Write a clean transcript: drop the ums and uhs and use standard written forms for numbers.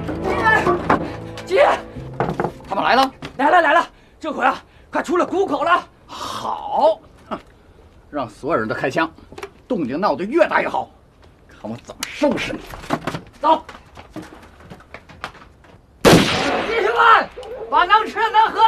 姐， 他们来了， 来了，这回啊，快出了谷口了。 好，让所有人都开枪，动静闹得越大越好，看我怎么收拾你。走， 弟兄们，把能吃的能喝